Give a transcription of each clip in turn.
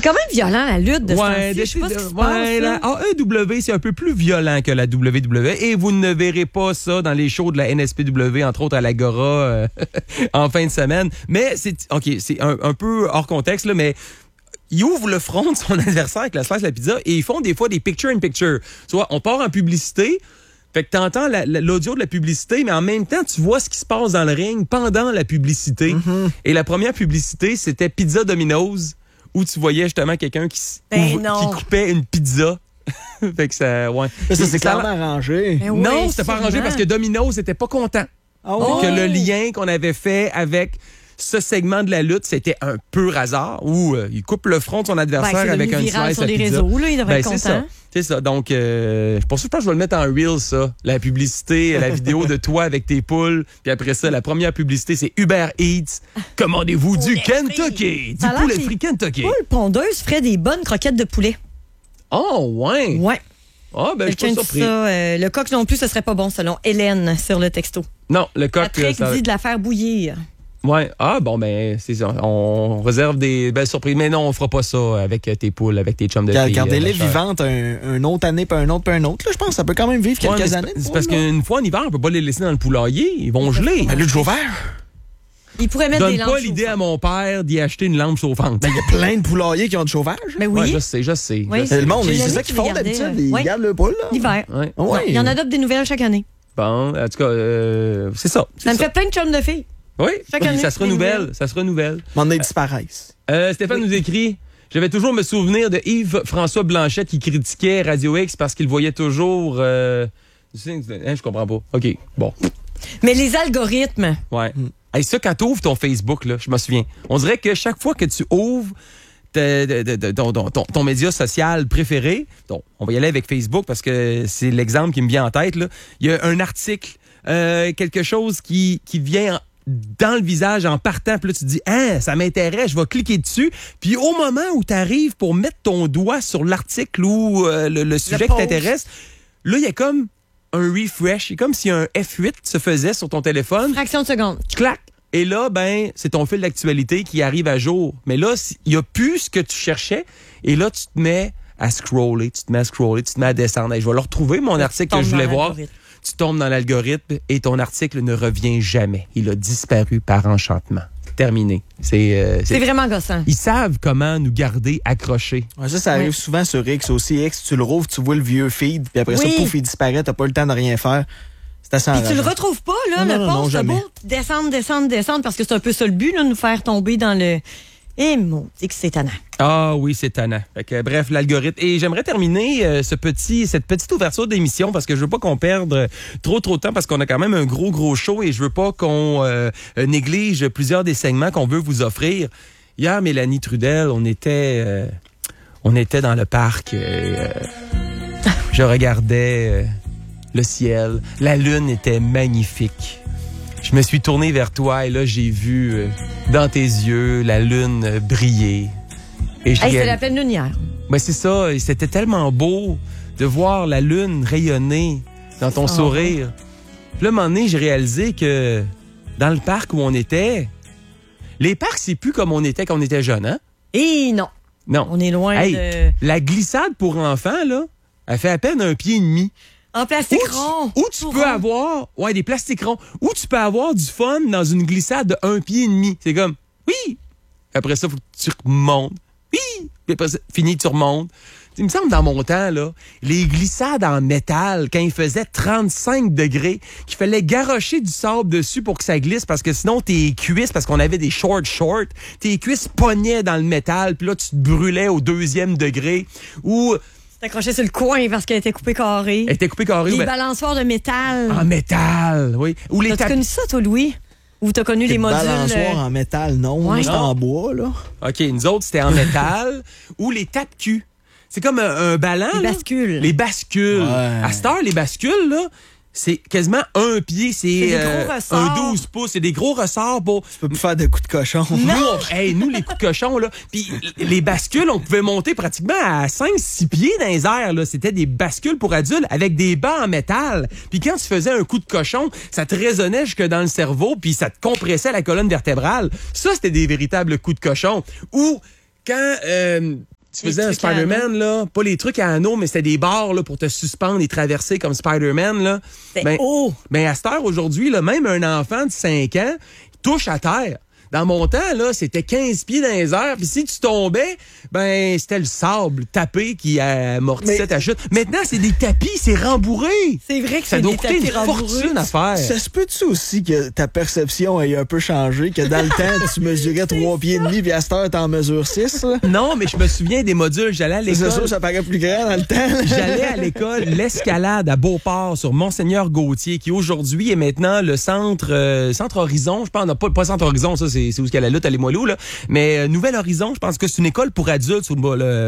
quand même violent, la lutte de ce temps-ci. Je sais pas ce qui se passe. La AEW, c'est un peu plus violent que la WWE et vous ne verrez pas ça dans les shows de la NSPW, entre autres à l'Agora en fin de semaine. Mais c'est un peu hors contexte, là, mais ils ouvrent le front de son adversaire avec la slice de la pizza et ils font des fois des picture-in-picture. Tu vois, on part en publicité, fait que t'entends l'audio de la publicité, mais en même temps, tu vois ce qui se passe dans le ring pendant la publicité. Mm-hmm. Et la première publicité, c'était Pizza Domino's, où tu voyais justement quelqu'un qui coupait une pizza. Fait que ça, ouais. Ça c'est clairement arrangé. Oui, non, c'était pas arrangé parce que Domino's n'était pas content. Que le lien qu'on avait fait avec ce segment de la lutte, c'était un pur hasard où il coupe le front de son adversaire avec un slice sur à les pizza. réseaux, là, il devrait être content. C'est ça. Donc, pour ça, je pense que je vais le mettre en reel, ça. La publicité, la vidéo de toi avec tes poules. Puis après ça, la première publicité, c'est Uber Eats. Commandez-vous du Kentucky. Du poulet frit Kentucky. Poules pondeuses ferait des bonnes croquettes de poulet. Oh, ouais. Ouais. Ah, ben, je suis pas surpris. Ça, le coq non plus, ce serait pas bon, selon Hélène sur le texto. Non, le coq... Patrick dit de la faire bouillir. Ouais. Ah, bon, ben, c'est ça. On réserve des belles surprises. Mais non, on fera pas ça avec tes poules, avec tes chums de filles. Gardez-les vivantes un autre année, puis un autre. Là, je pense que ça peut quand même vivre quelques années. C'est parce qu'une fois en hiver, on peut pas les laisser dans le poulailler. Ils vont geler. Mais le chauffeur. Il pourrait mettre des lampes. Donne pas l'idée à mon père d'y acheter une lampe chauffante. Il y a plein de poulaillers qui ont du chauffage. Mais oui. Ouais, je sais. Oui, le monde, c'est ça qu'ils font d'habitude. Ils gardent le poule. L'hiver. Ouais. Ouais. Il en adopte des nouvelles chaque année. Bon, en tout cas, c'est ça. Ça me fait plein de chums de filles. Oui, année, ça se renouvelle. Ça se renouvelle. M'en disparaissent. Stéphane nous écrit... Je vais toujours me souvenir de Yves-François Blanchette qui critiquait Radio X parce qu'il voyait toujours... je comprends pas. OK, bon. Mais les algorithmes... Ouais. Hey, ça, quand tu ouvres ton Facebook, là, je me souviens, on dirait que chaque fois que tu ouvres ton média social préféré, donc, on va y aller avec Facebook parce que c'est l'exemple qui me vient en tête, là. Il y a un article, quelque chose qui vient dans le visage en partant, puis là, tu te dis « Ah, ça m'intéresse, je vais cliquer dessus. » Puis au moment où tu arrives pour mettre ton doigt sur l'article ou le sujet qui t'intéresse, là, il y a comme un refresh. C'est comme si un F8 se faisait sur ton téléphone. Fraction de seconde. Clac! Et là, ben, c'est ton fil d'actualité qui arrive à jour. Mais là, il n'y a plus ce que tu cherchais. Et là, tu te mets à scroller, tu te mets à descendre. Et je vais le retrouver, mon article que je voulais voir. Tu tombes dans l'algorithme et ton article ne revient jamais. Il a disparu par enchantement. Terminé. C'est vraiment gossant. Ils savent comment nous garder accrochés. Ouais, ça arrive souvent sur X aussi. X, tu le rouvres, tu vois le vieux feed, puis après ça, pouf, il disparaît, t'as pas le temps de rien faire. C'est assez enrageant. Puis tu le retrouves pas, là, le post, c'est beau. Descendre, parce que c'est un peu ça le but, là, nous faire tomber dans le... Eh, mon Dieu, que c'est tannant. Ah oui, c'est tannant. Fait que, bref, l'algorithme. Et j'aimerais terminer cette petite ouverture d'émission parce que je veux pas qu'on perde trop de temps parce qu'on a quand même un gros show et je veux pas qu'on néglige plusieurs des segments qu'on veut vous offrir. Hier, Mélanie Trudel, on était dans le parc. Je regardais le ciel. La lune était magnifique. Je me suis tourné vers toi et là, j'ai vu dans tes yeux la lune briller. C'était la pleine lune hier. Ben, c'est ça. Et c'était tellement beau de voir la lune rayonner dans ton sourire. Puis là, à un moment donné, j'ai réalisé que dans le parc où on était, les parcs, c'est plus comme on était quand on était jeune, hein? Et non. Non. On est loin de... La glissade pour enfants, là, elle fait à peine 1,5 pied. En plastique rond. Où tu peux avoir... Ouais, des plastiques ronds. Où tu peux avoir du fun dans une glissade de 1,5 pied. C'est comme, oui! Après ça, il faut que tu remontes. Oui! Puis après ça, fini, tu remontes. Il me semble, dans mon temps, là, les glissades en métal, quand il faisait 35 degrés, qu'il fallait garrocher du sable dessus pour que ça glisse, parce que sinon, tes cuisses, parce qu'on avait des shorts, tes cuisses pognaient dans le métal, puis là, tu te brûlais au 2e degré. Ou... T'accrochais sur le coin parce qu'elle était coupée carrée. Elle était coupée carrée. Des balançoires de métal. En métal, oui. Ou les T'as connu ça, toi, Louis? Ou t'as connu les modules... balançoires en métal, non. Moi, c'était en bois, là. OK, nous autres, c'était en métal. Ou les tape-culs. C'est comme un ballon. Les bascules. Les bascules. Ouais. À cette heure, les bascules, là, c'est quasiment 1 pied. C'est un 12 pouces. C'est des gros ressorts pour... Tu peux plus faire de coups de cochon. Nous, les coups de cochon, là. Puis les bascules, on pouvait monter pratiquement à 5-6 pieds dans les airs, là. C'était des bascules pour adultes avec des bancs en métal. Puis quand tu faisais un coup de cochon, ça te résonnait jusque dans le cerveau puis ça te compressait la colonne vertébrale. Ça, c'était des véritables coups de cochon. Ou quand Tu faisais un Spider-Man, là, pas les trucs à anneaux, mais c'était des barres là, pour te suspendre et traverser comme Spider-Man. Là. C'est haut. Ben, à cette heure, aujourd'hui, là, même un enfant de 5 ans touche à terre. Dans mon temps, là, c'était 15 pieds dans les airs. Puis si tu tombais, ben c'était le sable tapé qui amortissait ta chute. Maintenant, c'est des tapis, c'est rembourré. C'est vrai que ça c'est doit des coûter tapis une rembourrés. fortune à faire. Ça se peut-tu aussi que ta perception ait un peu changé, que dans le temps, tu mesurais 3 pieds et demi, puis à cette heure, t'en mesures 6? Là? Non, mais je me souviens des modules. J'allais à l'école. C'est sûr, ça paraît plus grand dans le temps. Là. J'allais à l'école l'Escalade à Beauport sur Monseigneur Gauthier, qui aujourd'hui est maintenant le centre Horizon. Je pense, pas Centre Horizon, ça c'est où il y a la lutte à Limoilou, là. Mais Nouvel Horizon, je pense que c'est une école pour adultes sur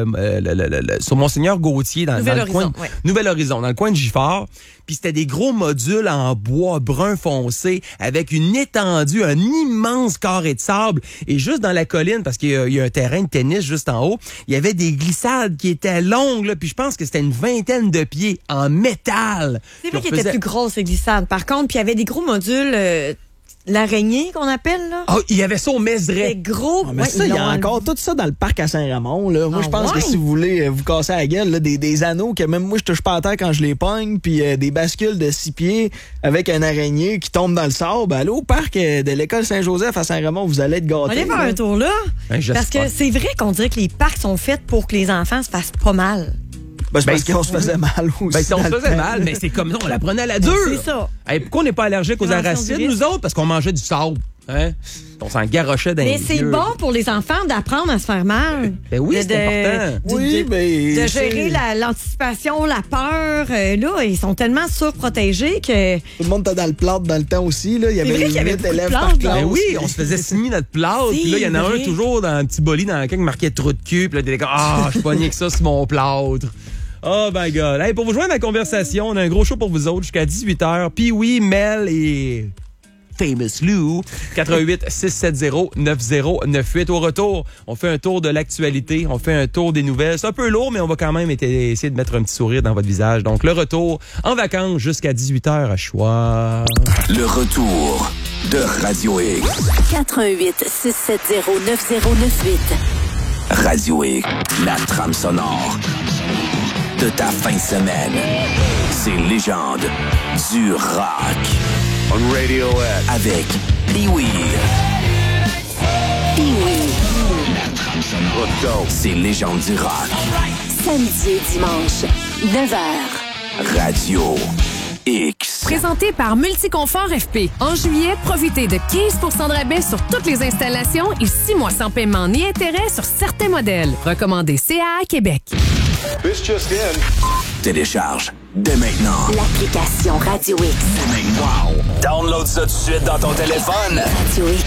Monseigneur Gauthier dans le coin. Ouais. Nouvel Horizon, dans le coin de Gifford. Puis c'était des gros modules en bois brun foncé avec une étendue, un immense carré de sable. Et juste dans la colline, parce qu'il y a un terrain de tennis juste en haut, il y avait des glissades qui étaient longues. Là, puis je pense que c'était une 20aine de pieds en métal. C'est vrai qu'il était plus gros, ces glissades. Par contre, puis il y avait des gros modules... l'araignée qu'on appelle, là. Ah, il y avait ça au Mézeray. C'est gros. Mais ça, il y a encore tout ça dans le parc à Saint-Ramon. Là. Moi, je pense que si vous voulez vous casser la gueule, là, des anneaux que même moi, je touche pas à terre quand je les pogne, puis des bascules de 6 pieds avec un araignée qui tombe dans le sable, allez au parc de l'école Saint-Joseph à Saint-Ramon, vous allez être gâtés. On va aller faire un tour là. Ben, parce que c'est vrai qu'on dirait que les parcs sont faits pour que les enfants se fassent pas mal. Ben, c'est parce qu'on se faisait mal aussi. Ben, on se faisait mal, mais c'est comme ça, on la prenait à la dure. C'est ça. Hey, pourquoi on n'est pas allergique aux arachides, nous autres? Parce qu'on mangeait du sable. Hein? On s'en garochait dans les yeux. Mais c'est bon pour les enfants d'apprendre à se faire mal. Ben oui, c'est important. De gérer l'anticipation, la peur. Là, ils sont tellement surprotégés que... Tout le monde était dans le plâtre dans le temps aussi. Là. Il y avait 8 élèves par classe. Ben oui, on se faisait signer notre plâtre. Puis là, il y en a un toujours dans un petit bolide dans lequel il marquait trou de cul. Puis là, t'es comme, je suis pogné que ça sur mon plâtre. Oh my God. Hey, pour vous joindre à la conversation, on a un gros show pour vous autres jusqu'à 18h. Puis oui, Mel et Famous Lou, 88-670-9098. Au retour, on fait un tour de l'actualité, on fait un tour des nouvelles. C'est un peu lourd, mais on va quand même essayer de mettre un petit sourire dans votre visage. Donc, le retour en vacances jusqu'à 18h à choix. Le retour de Radio X. 88-670-9098. Radio X, la trame sonore de ta fin de semaine. C'est légende du rock. On Radio X. Avec Pee-Wee. Pee-Wee. La trame sonore. Let's go. C'est légende du rock. Samedi et dimanche, 9h. Radio X. Présenté par Multiconfort FP. En juillet, profitez de 15% de rabais sur toutes les installations et 6 mois sans paiement ni intérêt sur certains modèles. Recommandé CAA Québec. This just in. Télécharge dès maintenant L'application Radio X. Wow! Download ça tout de suite dans ton téléphone. Radio X.